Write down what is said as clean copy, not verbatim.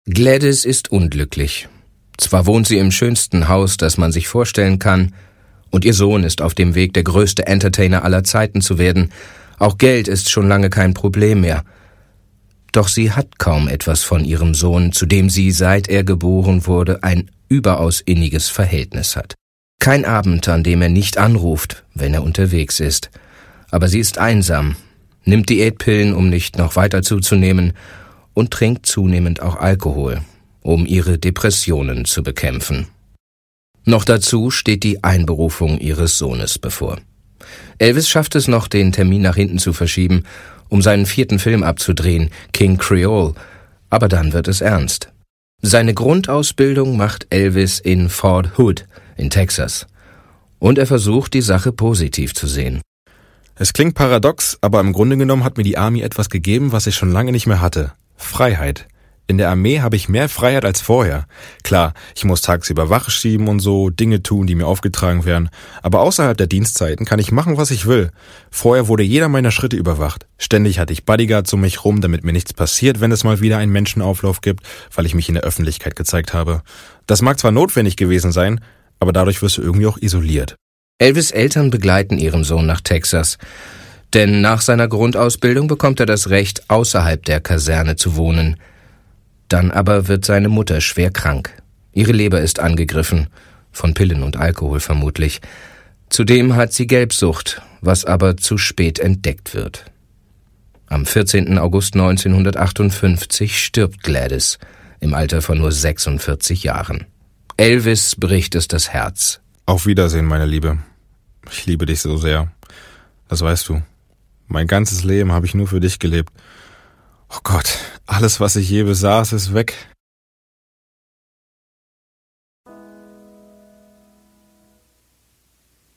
Gladys ist unglücklich. Zwar wohnt sie im schönsten Haus, das man sich vorstellen kann, und ihr Sohn ist auf dem Weg, der größte Entertainer aller Zeiten zu werden. Auch Geld ist schon lange kein Problem mehr. Doch sie hat kaum etwas von ihrem Sohn, zu dem sie, seit er geboren wurde, ein überaus inniges Verhältnis hat. Kein Abend, an dem er nicht anruft, wenn er unterwegs ist. Aber sie ist einsam, nimmt Diätpillen, um nicht noch weiter zuzunehmen, und trinkt zunehmend auch Alkohol, um ihre Depressionen zu bekämpfen. Noch dazu steht die Einberufung ihres Sohnes bevor. Elvis schafft es noch, den Termin nach hinten zu verschieben, um seinen 4. Film abzudrehen, King Creole, aber dann wird es ernst. Seine Grundausbildung macht Elvis in Fort Hood in Texas, und er versucht, die Sache positiv zu sehen. Es klingt paradox, aber im Grunde genommen hat mir die Army etwas gegeben, was ich schon lange nicht mehr hatte. Freiheit. In der Armee habe ich mehr Freiheit als vorher. Klar, ich muss tagsüber Wache schieben und so, Dinge tun, die mir aufgetragen werden. Aber außerhalb der Dienstzeiten kann ich machen, was ich will. Vorher wurde jeder meiner Schritte überwacht. Ständig hatte ich Bodyguards um mich rum, damit mir nichts passiert, wenn es mal wieder einen Menschenauflauf gibt, weil ich mich in der Öffentlichkeit gezeigt habe. Das mag zwar notwendig gewesen sein, aber dadurch wirst du irgendwie auch isoliert. Elvis' Eltern begleiten ihren Sohn nach Texas, denn nach seiner Grundausbildung bekommt er das Recht, außerhalb der Kaserne zu wohnen. Dann aber wird seine Mutter schwer krank. Ihre Leber ist angegriffen, von Pillen und Alkohol vermutlich. Zudem hat sie Gelbsucht, was aber zu spät entdeckt wird. Am 14. August 1958 stirbt Gladys, im Alter von nur 46 Jahren. Elvis bricht es das Herz. Auf Wiedersehen, meine Liebe. Ich liebe dich so sehr. Das weißt du. Mein ganzes Leben habe ich nur für dich gelebt. Oh Gott, alles, was ich je besaß, ist weg.